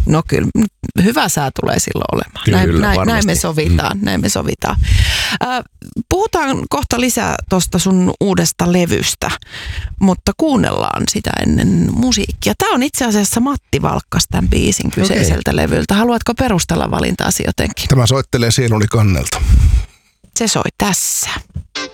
No kyllä, hyvä sää tulee silloin olemaan. Kyllä, näin me sovitaan. Puhutaan kohta lisää tuosta sun uudesta levystä, mutta kuunnellaan sitä ennen musiikkia. Tämä on itse asiassa Matti Valkkas tämän biisin kyseiseltä levyltä. Haluatko perustella valintaasi jotenkin? Tämä soittelee Sieluni kannelta. Se soi tässä.